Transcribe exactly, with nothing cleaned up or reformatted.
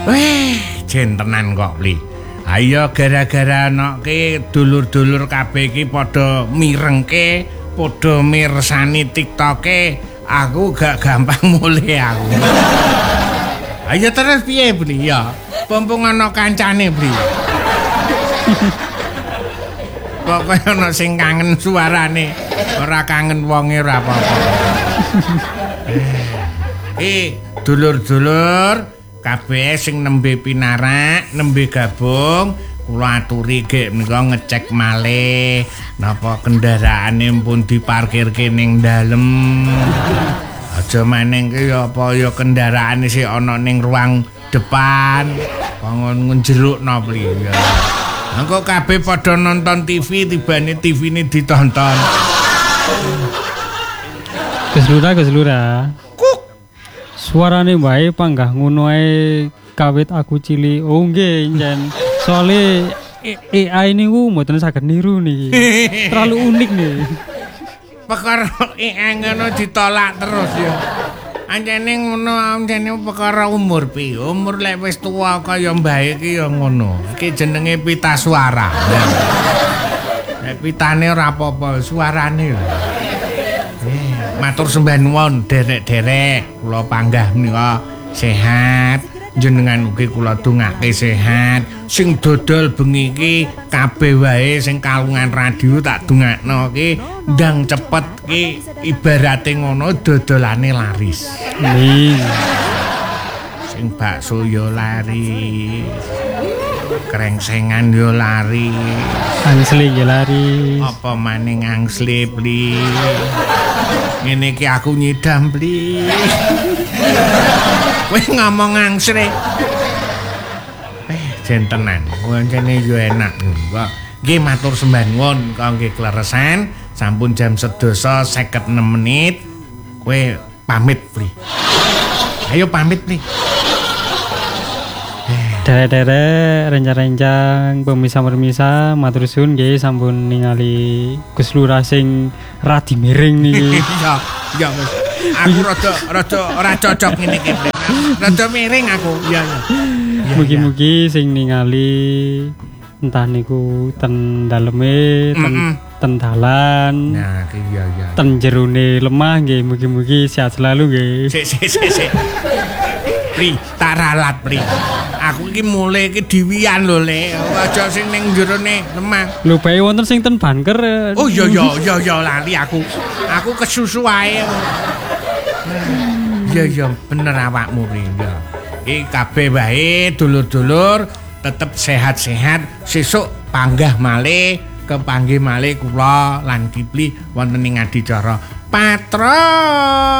Weh, jen tenan kok, Pli. Ayo gara-gara ana ki dulur-dulur kabeh iki padha mirengke, padha mirsani TikToke, aku gak gampang mulih aku. Ayo terus piye, Pli? Ya, pompong ana kancane, Pli. Pokoke ana sing kangen suarane, ora kangen wonge ora apa-apa. Eh, dulur-dulur kabeh sing nembe pinarak, nembe gabung, kula aturi gek menika ngecek malih napa kendaraane pun diparkirke ning dalem. Aja maning ki apa ya kendaraane sik ana ning ruang depan, bangun njerukno Pli ya. Engko kabeh padha nonton T V tibane T V-ne ditonton. Gus Lurah, Gus Lurah. Suarane wae panggah ngono ae kawit aku cilik. Oh nggih, njen. Soale A I niku mboten saged niru niki. Terlalu unik nih. Perkara A I ngono ditolak terus ya. Anjene ngono, anjene perkara umur pi. Umur lek wis tuwa kaya mbae iki ya ngono. Iki jenenge pita suara. Nek pitane ora apa-apa, suarane lho. Matur sembah nuwun derek-derek, kula panggah menika sehat, jenengan ugi kula dongake sehat. Sing dodol bengi iki kabeh wae sing kalungan radio tak dongakno iki ndang cepet iki ibarate ngono dodolane laris. Amin. Sing bakso yo laris. Krengsengan yo laris. Angsli yo laris. Apa maning angsli Pli? Ngene iki aku nyidam Pli. Kowe ngomong angsli. Eh, jen tenan. Wancane yo enak. Kok nggih matur sembah nuwun kangge kleresan. Sampun jam sedasa seket enem menit. Kowe pamit Pli. Ayo pamit Pli. Dere-dere rencang-rencang pemisah-pemisah matur suwun nggih sampun ningali Gus Lurah sing radi miring niki. Iya, iya Mas. Aku rada rada ora cocok ngene iki. Rada miring aku. Iya, iya. Mugi-mugi sing ningali entah niku ten daleme, ten, mm -mm. ten dalan. Nah, iya iya. Ten jerone lemah nggih, mugi-mugi sehat selalu nggih. Sik sik sik sik. Pri, tak ralat Pri. Aku iki mulai iki diwian lho Le. Aja sing ning jerone lemah. Lho bae wonten sing ten banker. Oh iya iya iya iya lali aku. Aku kesusu ae. Iya iya bener awakmu Pri. Ya. Iki kabeh wae dulur-dulur tetep sehat-sehat. Sesuk panggah malih kepanggih malih kula lan Kipli wonten ing adicara Patron.